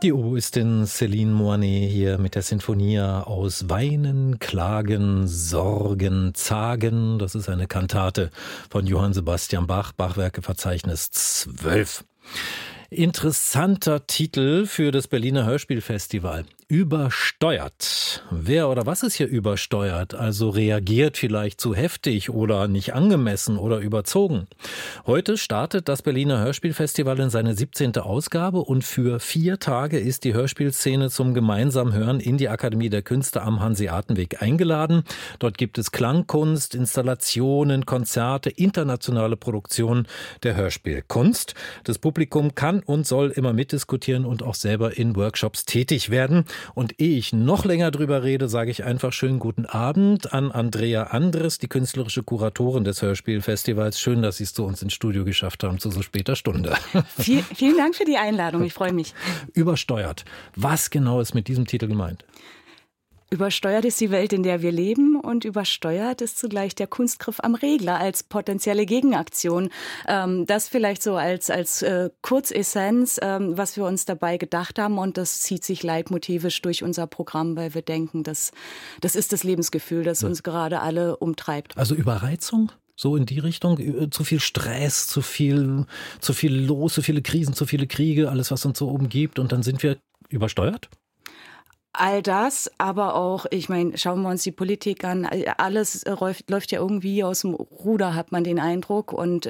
Die Oboistin Céline Moinet hier mit der Sinfonia aus Weinen, Klagen, Sorgen, Zagen. Das ist eine Kantate von Johann Sebastian Bach, Bachwerkeverzeichnis 12. Interessanter Titel für das Berliner Hörspielfestival. Übersteuert. Wer oder was ist hier übersteuert? Also reagiert vielleicht zu heftig oder nicht angemessen oder überzogen. Heute startet das Berliner Hörspielfestival in seine 17. Ausgabe und für 4 Tage ist die Hörspielszene zum gemeinsamen Hören in die Akademie der Künste am Hanseatenweg eingeladen. Dort gibt es Klangkunst, Installationen, Konzerte, internationale Produktionen der Hörspielkunst. Das Publikum kann und soll immer mitdiskutieren und auch selber in Workshops tätig werden. Und ehe ich noch länger drüber rede, sage ich einfach schönen guten Abend an Andrea Andres, die künstlerische Kuratorin des Hörspielfestivals. Schön, dass Sie es zu uns ins Studio geschafft haben, zu so später Stunde. Vielen Dank für die Einladung, ich freue mich. Übersteuert. Was genau ist mit diesem Titel gemeint? Übersteuert ist die Welt, in der wir leben, und übersteuert ist zugleich der Kunstgriff am Regler als potenzielle Gegenaktion. Das vielleicht so als Kurzessenz, was wir uns dabei gedacht haben, und das zieht sich leitmotivisch durch unser Programm, weil wir denken, das ist das Lebensgefühl, das uns gerade alle umtreibt. Also Überreizung? So in die Richtung? Zu viel Stress, zu viel los, zu viele Krisen, zu viele Kriege, alles, was uns so umgibt, und dann sind wir übersteuert? All das, aber auch, ich meine, schauen wir uns die Politik an, alles läuft ja irgendwie aus dem Ruder, hat man den Eindruck. Und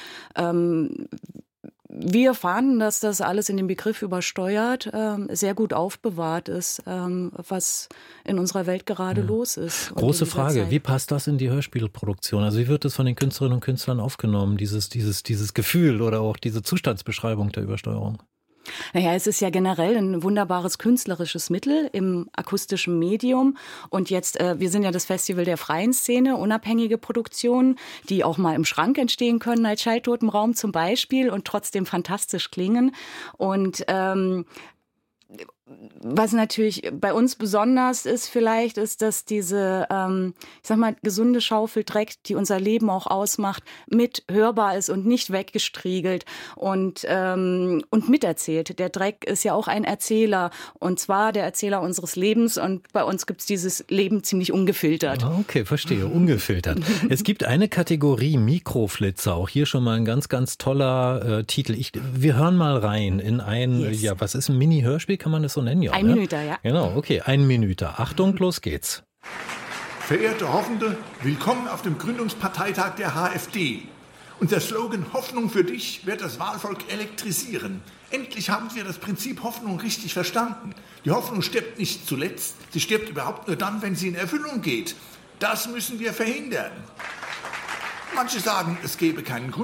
wir fanden, dass das alles in dem Begriff übersteuert sehr gut aufbewahrt ist, was in unserer Welt gerade los ist. Große Frage, wie passt das in die Hörspielproduktion? Also wie wird das von den Künstlerinnen und Künstlern aufgenommen, dieses Gefühl oder auch diese Zustandsbeschreibung der Übersteuerung? Naja, es ist ja generell ein wunderbares künstlerisches Mittel im akustischen Medium. Und jetzt, wir sind ja das Festival der freien Szene, unabhängige Produktionen, die auch mal im Schrank entstehen können, als Schalltotenraum zum Beispiel, und trotzdem fantastisch klingen. Und was natürlich bei uns besonders ist vielleicht, ist, dass diese, ich sag mal, gesunde Schaufel Dreck, die unser Leben auch ausmacht, mit hörbar ist und nicht weggestriegelt und miterzählt. Der Dreck ist ja auch ein Erzähler, und zwar der Erzähler unseres Lebens, und bei uns gibt's dieses Leben ziemlich ungefiltert. Okay, verstehe, ungefiltert. Es gibt eine Kategorie Mikroflitzer, auch hier schon mal ein ganz, ganz toller Titel. Wir hören mal rein in ein, was ist ein Mini-Hörspiel, kann man das so nennen? Ja, ein Minüter, ja. Genau, okay, 1 Minüter. Achtung, los geht's. Verehrte Hoffende, willkommen auf dem Gründungsparteitag der HfD. Unser Slogan Hoffnung für dich wird das Wahlvolk elektrisieren. Endlich haben wir das Prinzip Hoffnung richtig verstanden. Die Hoffnung stirbt nicht zuletzt, sie stirbt überhaupt nur dann, wenn sie in Erfüllung geht. Das müssen wir verhindern. Manche sagen, es gäbe keinen Grund